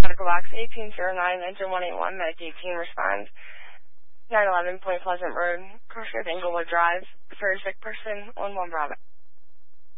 medical box 1809, engine 181, medic 18, respond. 911 Point Pleasant Road, Crossroads Englewood Drive, for a sick person, 11 Bravo.